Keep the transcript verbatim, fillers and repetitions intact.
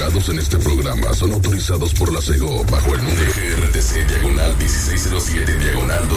utilizados en este programa son autorizados por la SEGO bajo el número G R T C diagonal dieciséis cero siete diagonal